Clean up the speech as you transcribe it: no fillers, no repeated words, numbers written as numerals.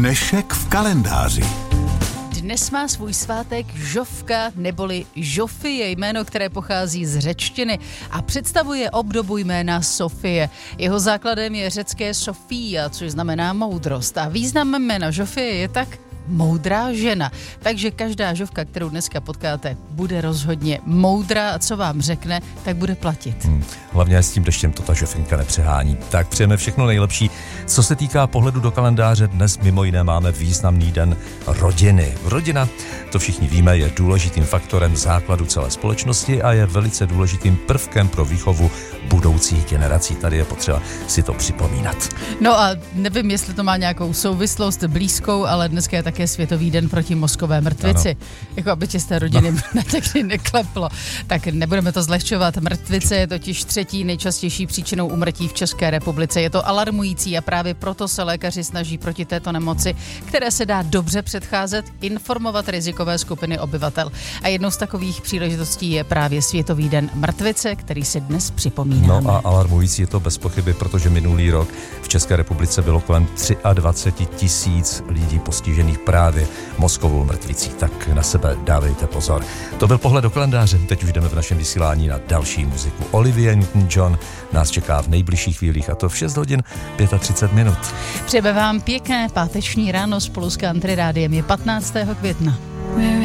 Dnešek v kalendáři. Dnes má svůj svátek Žofka neboli Žofie, jméno, které pochází z řečtiny a představuje obdobu jména Sofie. Jeho základem je řecké Sofia, což znamená moudrost. A významem jména Žofie je tak moudrá žena. Takže každá žofka, kterou dneska potkáte, bude rozhodně moudrá a co vám řekne, tak bude platit. Hlavně s tím deštěm to ta žofinka nepřehání. Tak přejeme všechno nejlepší. Co se týká pohledu do kalendáře, dnes mimo jiné máme významný den rodiny. Rodina, to všichni víme, je důležitým faktorem základu celé společnosti a je velice důležitým prvkem pro výchovu budoucích generací. Tady je potřeba si to připomínat. No a nevím, jestli to má nějakou souvislost blízkou, ale dneska je také Světový den proti mozkové mrtvici. Ano. Jako aby tě z té rodiny taky nekleplo. Tak nebudeme to zlehčovat. Mrtvice je totiž třetí nejčastější příčinou úmrtí v České republice. Je to alarmující a právě proto se lékaři snaží proti této nemoci, které se dá dobře předcházet, informovat rizikové skupiny obyvatel. A jednou z takových příležitostí je právě Světový den mrtvice, který si dnes připomínáme. No a alarmující je to bez pochyby, protože minulý rok v České republice bylo kolem 23 000 lidí postižených právě mozkovou mrtvicí. Tak na sebe dávejte pozor. To byl pohled do kalendáře. Teď už jdeme v našem vysílání na další muziku. Olivia Newton-John nás čeká v nejbližších chvílích a to v 6 hodin 35 minut. Přejeme vám pěkné páteční ráno spolu s Country Rádiem. Je 15. května.